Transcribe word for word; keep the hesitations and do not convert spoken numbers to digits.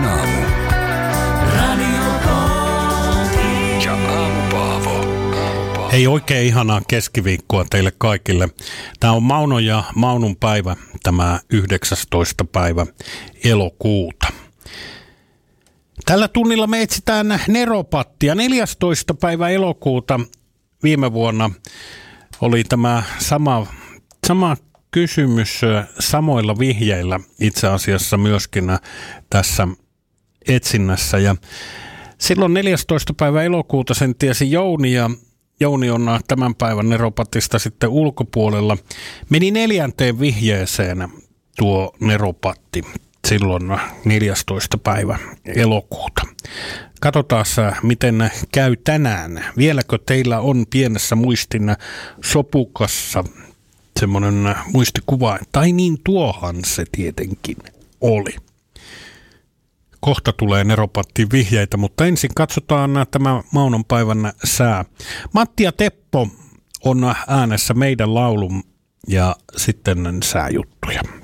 Iskelmän aamu. Radio K. Ja Aamu Paavo. Hei, oikein ihanaa keskiviikkoa teille kaikille. Tämä on Mauno ja Maunun päivä, tämä yhdeksästoista päivä elokuuta. Tällä tunnilla me etsitään neropattia. neljästoista päivä elokuuta viime vuonna oli tämä sama, sama kysymys samoilla vihjeillä itse asiassa myöskin tässä etsinnässä. Ja silloin neljästoista päivä elokuuta sen tiesi Jouni, ja Jouni on tämän päivän neropatista sitten ulkopuolella. Meni neljänteen vihjeeseen tuo neropatti silloin neljästoista päivä elokuuta. Katsotaan, miten käy tänään. Vieläkö teillä on pienessä muistin sopukassa semmoinen muistikuva, tai niin tuohan se tietenkin oli. Kohta tulee neropattiin vihjeitä, mutta ensin katsotaan tämä Maunon päivän sää. Matti ja Teppo on äänessä meidän laulun ja sitten sääjuttuja.